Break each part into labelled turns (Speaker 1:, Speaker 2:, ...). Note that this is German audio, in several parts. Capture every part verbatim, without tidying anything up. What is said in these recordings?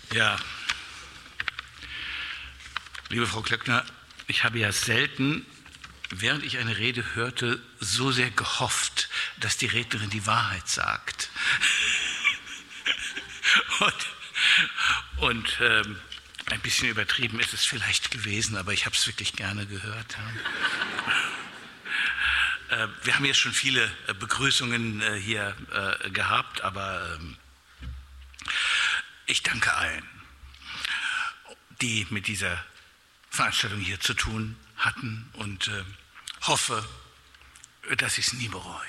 Speaker 1: Ja, liebe Frau Klöckner, ich habe ja selten, während ich eine Rede hörte, so sehr gehofft, dass die Rednerin die Wahrheit sagt. und und ähm, ein bisschen übertrieben ist es vielleicht gewesen, aber ich habe es wirklich gerne gehört. Ja. äh, wir haben jetzt schon viele äh, Begrüßungen äh, hier äh, gehabt, aber ähm, ich danke allen, die mit dieser Veranstaltung hier zu tun hatten und äh, hoffe, dass sie es nie bereuen.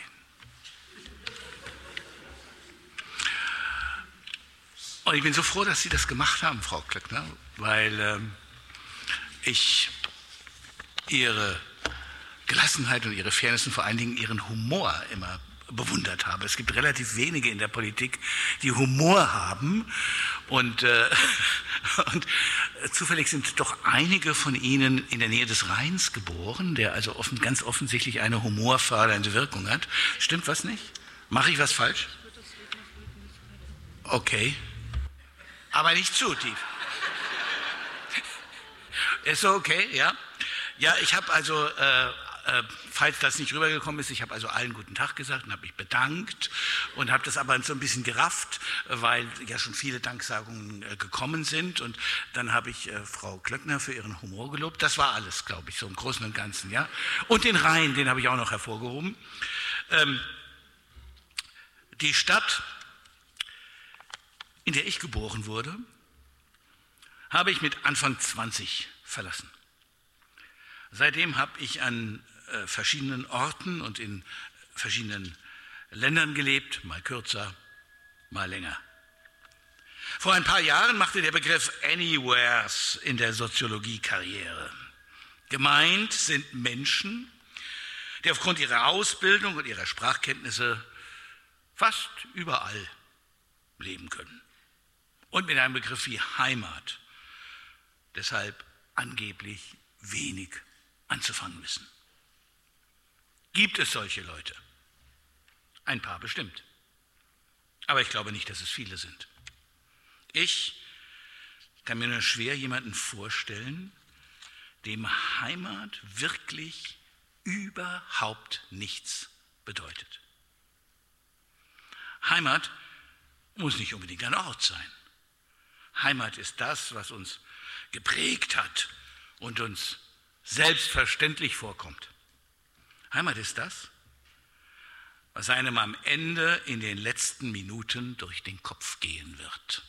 Speaker 1: Und ich bin so froh, dass Sie das gemacht haben, Frau Klöckner, weil ähm, ich Ihre Gelassenheit und Ihre Fairness und vor allen Dingen Ihren Humor immer bewundert habe. Es gibt relativ wenige in der Politik, die Humor haben und, äh, und zufällig sind doch einige von Ihnen in der Nähe des Rheins geboren, der also offen, ganz offensichtlich eine humorfördernde Wirkung hat. Stimmt was nicht? Mache ich was falsch? Okay. Aber nicht zu tief. Ist so okay, ja? Ja, ich habe also, äh, äh, falls das nicht rübergekommen ist, ich habe also allen guten Tag gesagt und habe mich bedankt und habe das aber so ein bisschen gerafft, weil ja schon viele Danksagungen äh, gekommen sind und dann habe ich äh, Frau Klöckner für ihren Humor gelobt. Das war alles, glaube ich, so im Großen und Ganzen, ja? Und den Rhein, den habe ich auch noch hervorgehoben. Ähm, die Stadt, in der ich geboren wurde, habe ich mit Anfang zwanzig verlassen. Seitdem habe ich an äh, verschiedenen Orten und in verschiedenen Ländern gelebt, mal kürzer, mal länger. Vor ein paar Jahren machte der Begriff Anywheres in der Soziologie Karriere. Gemeint sind Menschen, die aufgrund ihrer Ausbildung und ihrer Sprachkenntnisse fast überall leben können. Und mit einem Begriff wie Heimat deshalb angeblich wenig anzufangen wissen. Gibt es solche Leute? Ein paar bestimmt. Aber ich glaube nicht, dass es viele sind. Ich kann mir nur schwer jemanden vorstellen, dem Heimat wirklich überhaupt nichts bedeutet. Heimat muss nicht unbedingt ein Ort sein. Heimat ist das, was uns geprägt hat und uns selbstverständlich vorkommt. Heimat ist das, was einem am Ende in den letzten Minuten durch den Kopf gehen wird.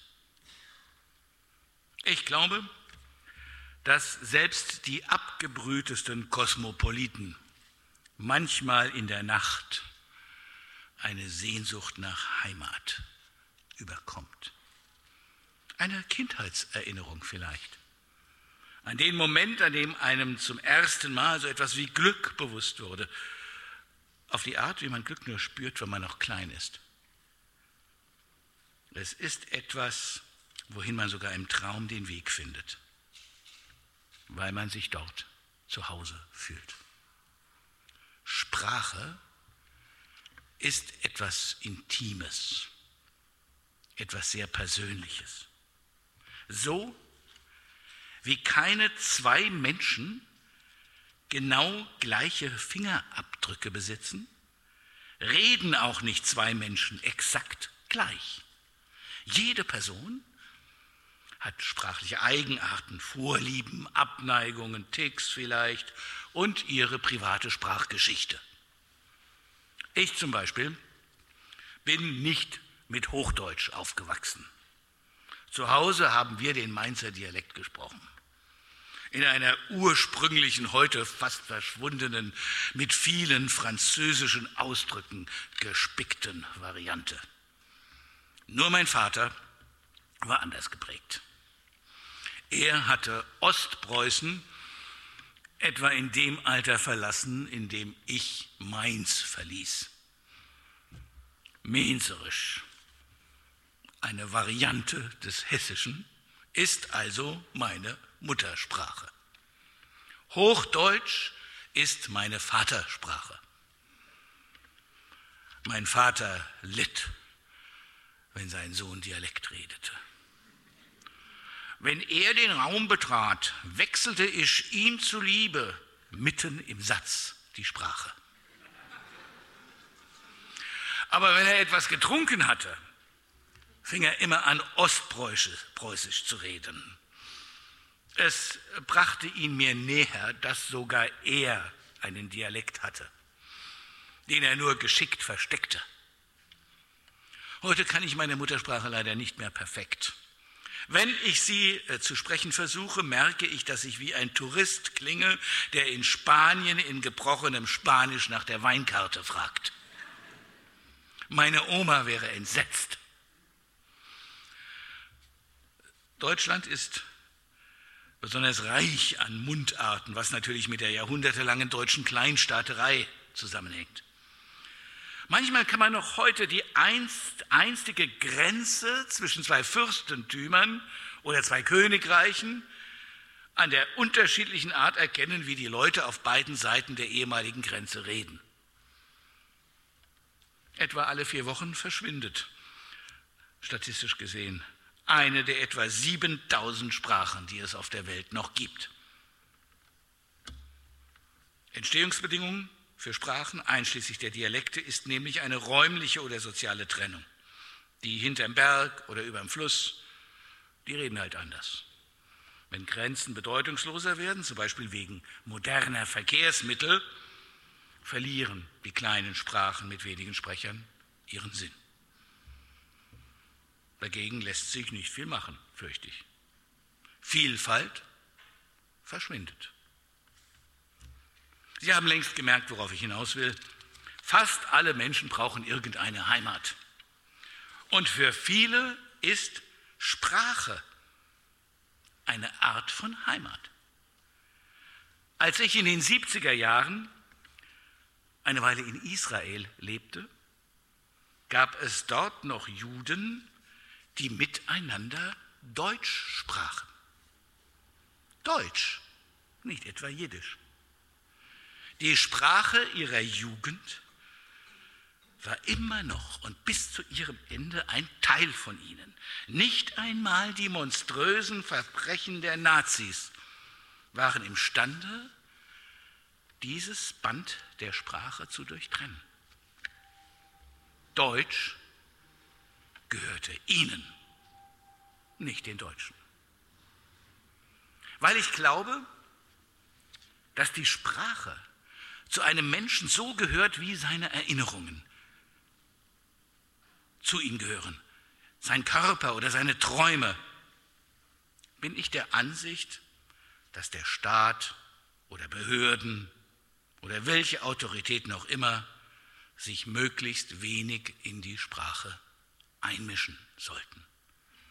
Speaker 1: Ich glaube, dass selbst die abgebrühtesten Kosmopoliten manchmal in der Nacht eine Sehnsucht nach Heimat überkommt. Eine Kindheitserinnerung vielleicht. An den Moment, an dem einem zum ersten Mal so etwas wie Glück bewusst wurde. Auf die Art, wie man Glück nur spürt, wenn man noch klein ist. Es ist etwas, wohin man sogar im Traum den Weg findet, weil man sich dort zu Hause fühlt. Sprache ist etwas Intimes, etwas sehr Persönliches. So wie keine zwei Menschen genau gleiche Fingerabdrücke besitzen, reden auch nicht zwei Menschen exakt gleich. Jede Person hat sprachliche Eigenarten, Vorlieben, Abneigungen, Ticks vielleicht und ihre private Sprachgeschichte. Ich zum Beispiel bin nicht mit Hochdeutsch aufgewachsen. Zu Hause haben wir den Mainzer Dialekt gesprochen. In einer ursprünglichen, heute fast verschwundenen, mit vielen französischen Ausdrücken gespickten Variante. Nur mein Vater war anders geprägt. Er hatte Ostpreußen etwa in dem Alter verlassen, in dem ich Mainz verließ. Mainzerisch, eine Variante des Hessischen, ist also meine Muttersprache. Hochdeutsch ist meine Vatersprache. Mein Vater litt, wenn sein Sohn Dialekt redete. Wenn er den Raum betrat, wechselte ich ihm zuliebe mitten im Satz die Sprache. Aber wenn er etwas getrunken hatte, fing er immer an, Ostpreußisch zu reden. Es brachte ihn mir näher, dass sogar er einen Dialekt hatte, den er nur geschickt versteckte. Heute kann ich meine Muttersprache leider nicht mehr perfekt. Wenn ich sie äh, zu sprechen versuche, merke ich, dass ich wie ein Tourist klinge, der in Spanien in gebrochenem Spanisch nach der Weinkarte fragt. Meine Oma wäre entsetzt. Deutschland ist besonders reich an Mundarten, was natürlich mit der jahrhundertelangen deutschen Kleinstaaterei zusammenhängt. Manchmal kann man noch heute die einst, einstige Grenze zwischen zwei Fürstentümern oder zwei Königreichen an der unterschiedlichen Art erkennen, wie die Leute auf beiden Seiten der ehemaligen Grenze reden. Etwa alle vier Wochen verschwindet, statistisch gesehen, eine der etwa siebentausend Sprachen, die es auf der Welt noch gibt. Entstehungsbedingungen für Sprachen, einschließlich der Dialekte, ist nämlich eine räumliche oder soziale Trennung. Die hinterm Berg oder überm Fluss, die reden halt anders. Wenn Grenzen bedeutungsloser werden, zum Beispiel wegen moderner Verkehrsmittel, verlieren die kleinen Sprachen mit wenigen Sprechern ihren Sinn. Dagegen lässt sich nicht viel machen, fürchte ich. Vielfalt verschwindet. Sie haben längst gemerkt, worauf ich hinaus will. Fast alle Menschen brauchen irgendeine Heimat. Und für viele ist Sprache eine Art von Heimat. Als ich in den siebziger Jahren eine Weile in Israel lebte, gab es dort noch Juden, die miteinander Deutsch sprachen. Deutsch, nicht etwa Jiddisch. Die Sprache ihrer Jugend war immer noch und bis zu ihrem Ende ein Teil von ihnen. Nicht einmal die monströsen Verbrechen der Nazis waren imstande, dieses Band der Sprache zu durchtrennen. Deutsch gehörte ihnen, nicht den Deutschen. Weil ich glaube, dass die Sprache zu einem Menschen so gehört, wie seine Erinnerungen zu ihm gehören, sein Körper oder seine Träume, bin ich der Ansicht, dass der Staat oder Behörden oder welche Autoritäten auch immer sich möglichst wenig in die Sprache einmischen sollten.